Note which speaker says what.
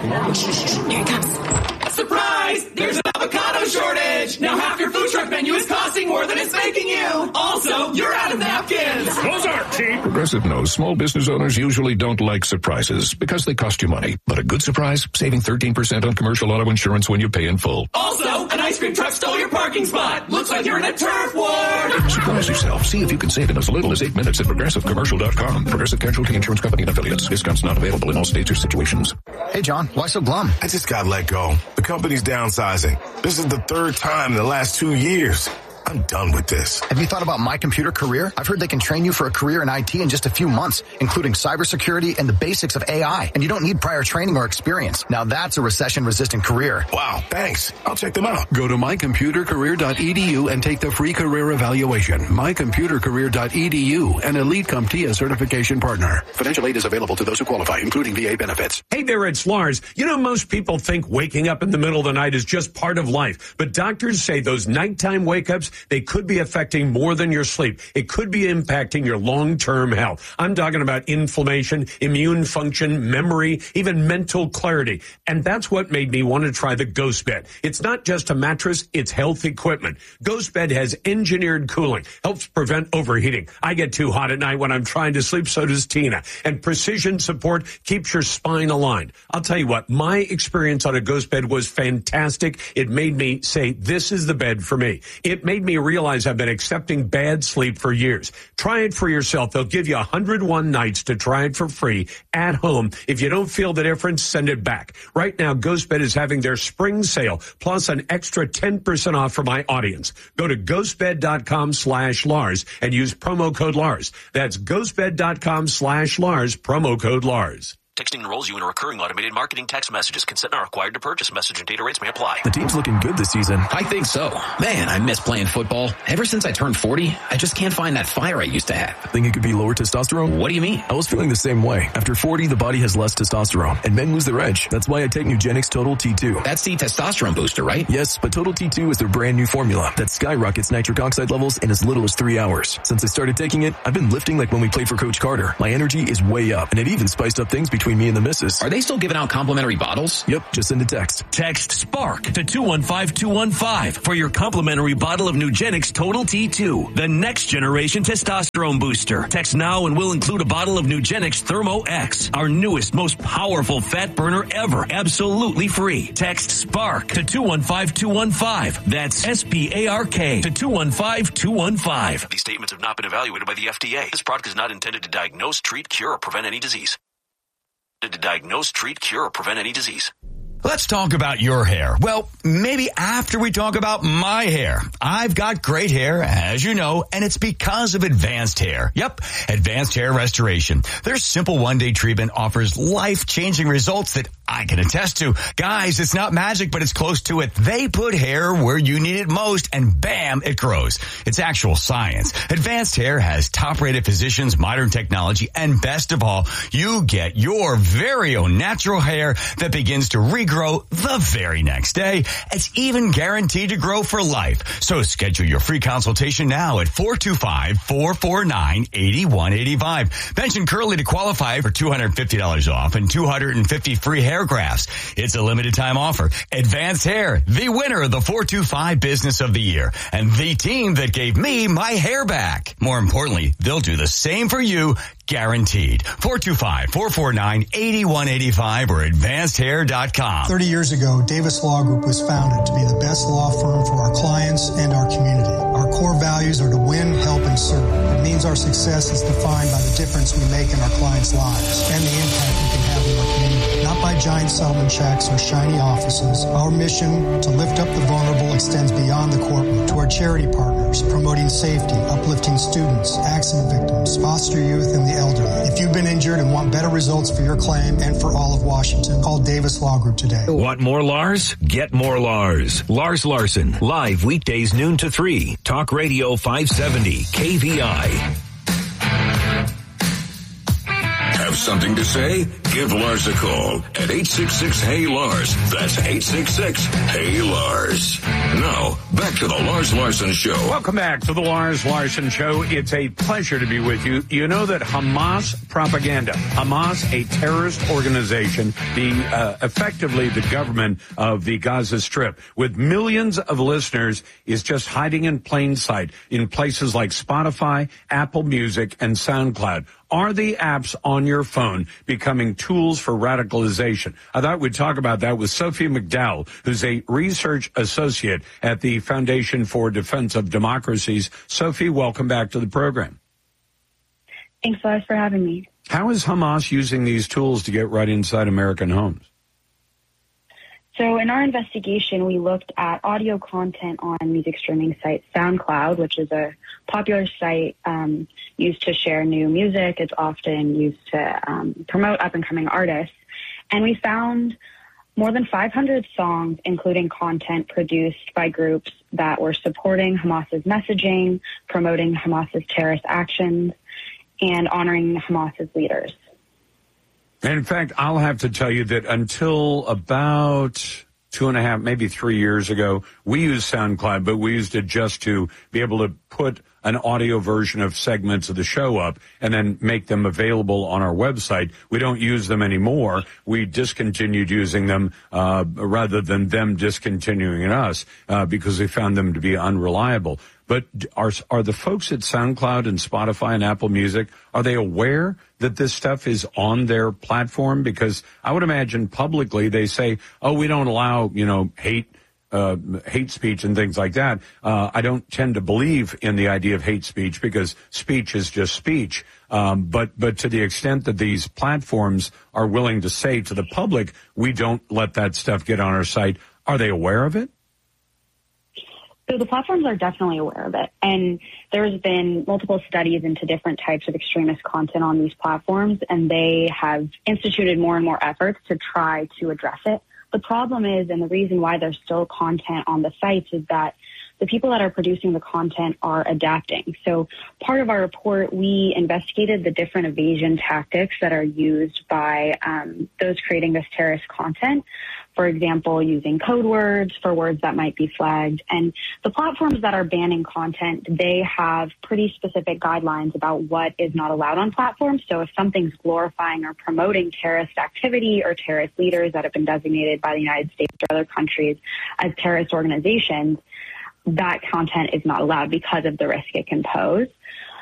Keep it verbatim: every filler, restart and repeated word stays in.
Speaker 1: Here it comes. Surprise! There's an avocado shortage! Now half your food truck menu is costing more than it's making you! Also, you're out of napkins!
Speaker 2: Those aren't cheap!
Speaker 3: Progressive knows small business owners usually don't like surprises because they cost you money. But a good surprise? Saving thirteen percent on commercial auto insurance when you pay in full.
Speaker 1: Also, an ice cream truck stole your parking spot! Looks like you're in a turf war!
Speaker 3: Surprise yourself. See if you can save in as little as eight minutes at progressive commercial dot com. Progressive Casualty Insurance Company and affiliates. Discounts not available in all states or situations.
Speaker 4: Hey, John, why so glum?
Speaker 5: I just got let go. The company's downsizing. This is the third time in the last two years. I'm done with this.
Speaker 4: Have you thought about My Computer Career? I've heard they can train you for a career in I T in just a few months, including cybersecurity and the basics of A I. And you don't need prior training or experience. Now that's a recession-resistant career.
Speaker 5: Wow, thanks. I'll check them out.
Speaker 6: Go to my computer career dot e d u and take the free career evaluation. my computer career dot e d u, an Elite CompTIA certification partner. Financial aid is available to those who qualify, including V A benefits.
Speaker 2: Hey there, it's Lars. You know, most people think waking up in the middle of the night is just part of life. But doctors say those nighttime wake-ups, they could be affecting more than your sleep. It could be impacting your long-term health. I'm talking about inflammation, immune function, memory, even mental clarity. And that's what made me want to try the Ghost Bed. It's not just a mattress, it's health equipment. Ghost Bed has engineered cooling, helps prevent overheating. I get too hot at night when I'm trying to sleep, so does Tina. And precision support keeps your spine aligned. I'll tell you what, my experience on a Ghost Bed was fantastic. It made me say, this is the bed for me. It made me realize I've been accepting bad sleep for years. Try it for yourself. They'll give you one hundred one nights to try it for free at home. If you don't feel the difference, send it back. Right now, GhostBed is having their spring sale, plus an extra ten percent off for my audience. Go to ghostbed.com slash Lars and use promo code Lars. That's ghostbed.com slash Lars, promo code Lars.
Speaker 7: Texting enrolls you in a recurring automated marketing text messages. Consent not required to purchase. Message and data rates may apply.
Speaker 8: The team's looking good this season.
Speaker 9: I think so. Man, I miss playing football. Ever since I turned forty, I just can't find that fire I used to have.
Speaker 8: Think it could be lower testosterone?
Speaker 9: What do you mean?
Speaker 8: I was feeling the same way. After forty, the body has less testosterone, and men lose their edge. That's why I take Nugenix Total T two.
Speaker 9: That's the testosterone booster, right?
Speaker 8: Yes, but Total T two is their brand new formula that skyrockets nitric oxide levels in as little as three hours. Since I started taking it, I've been lifting like when we played for Coach Carter. My energy is way up, and it even spiced up things between me and the missus.
Speaker 9: Are they still giving out complimentary bottles?
Speaker 8: Yep, just send a text.
Speaker 10: Text SPARK to two one five two one five for your complimentary bottle of Nugenix Total T two, the next generation testosterone booster. Text now and we'll include a bottle of Nugenix Thermo X, our newest, most powerful fat burner ever, absolutely free. Text SPARK to two one five two one five. That's S P A R K to two one five two one five.
Speaker 7: These statements have not been evaluated by the F D A. This product is not intended to diagnose, treat, cure, or prevent any disease. To diagnose, treat, cure, or prevent any disease.
Speaker 11: Let's talk about your hair. Well, maybe after we talk about my hair. I've got great hair, as you know, and it's because of Advanced Hair. Yep, Advanced Hair Restoration. Their simple one-day treatment offers life-changing results that I can attest to. Guys, it's not magic, but it's close to it. They put hair where you need it most, and bam, it grows. It's actual science. Advanced Hair has top-rated physicians, modern technology, and best of all, you get your very own natural hair that begins to regrow the very next day. It's even guaranteed to grow for life. So schedule your free consultation now at four two five, four four nine, eight one eight five. Mention Curly to qualify for two hundred fifty dollars off and two hundred fifty free hair grafts. It's a limited time offer. Advanced Hair, the winner of the four two five Business of the Year, and the team that gave me my hair back. More importantly, they'll do the same for you, guaranteed. four two five, four four nine, eight one eight five or advanced hair dot com.
Speaker 12: thirty years ago, Davis Law Group was founded to be the best law firm for our clients and our community. Our core values are to win, help, and serve. It means our success is defined by the difference we make in our clients' lives and the impact we can have in our community. Not by giant settlement checks or shiny offices. Our mission to lift up the vulnerable extends beyond the courtroom to our charity partners, promoting safety, uplifting students, accident victims, foster youth, and the elderly. If you've been injured and want better results for your claim and for all of Washington, call Davis Law Group today.
Speaker 13: Want more Lars? Get more Lars. Lars Larson, live weekdays noon to three. Talk Radio five seventy, K V I.
Speaker 3: Have something to say? Give Lars a call at eight six six, H E Y, Lars. That's eight six six, H E Y, Lars. Now, back to the Lars Larson Show.
Speaker 2: Welcome back to the Lars Larson Show. It's a pleasure to be with you. You know that Hamas propaganda, Hamas, a terrorist organization, the uh, effectively the government of the Gaza Strip, with millions of listeners, is just hiding in plain sight in places like Spotify, Apple Music, and SoundCloud. Are the apps on your phone becoming tools for radicalization? I thought we'd talk about that with Sophie McDowell, who's a research associate at the Foundation for Defense of Democracies. Sophie, welcome back to the program.
Speaker 14: Thanks, Lars, for having me.
Speaker 2: How is Hamas using these tools to get right inside American homes?
Speaker 14: So in our investigation, we looked at audio content on music streaming site SoundCloud, which is a popular site um, used to share new music. It's often used to um, promote up-and-coming artists. And we found more than five hundred songs, including content produced by groups that were supporting Hamas's messaging, promoting Hamas's terrorist actions, and honoring Hamas's leaders.
Speaker 2: In fact, I'll have to tell you that until about two and a half, maybe three years ago, we used SoundCloud, but we used it just to be able to put an audio version of segments of the show up and then make them available on our website. We don't use them anymore. We discontinued using them uh, rather than them discontinuing us uh, because we found them to be unreliable. But are are the folks at SoundCloud and Spotify and Apple Music, are they aware that this stuff is on their platform? Because I would imagine publicly they say, oh, we don't allow, you know, hate uh hate speech and things like that. Uh I don't tend to believe in the idea of hate speech because speech is just speech. Um but but to the extent that these platforms are willing to say to the public, we don't let that stuff get on our site, are they aware of it?
Speaker 14: So the platforms are definitely aware of it. And there's been multiple studies into different types of extremist content on these platforms, and they have instituted more and more efforts to try to address it. The problem is, and the reason why there's still content on the sites, is that the people that are producing the content are adapting. So part of our report, we investigated the different evasion tactics that are used by um, those creating this terrorist content. For example, using code words for words that might be flagged. And the platforms that are banning content, they have pretty specific guidelines about what is not allowed on platforms. So if something's glorifying or promoting terrorist activity or terrorist leaders that have been designated by the United States or other countries as terrorist organizations, that content is not allowed because of the risk it can pose.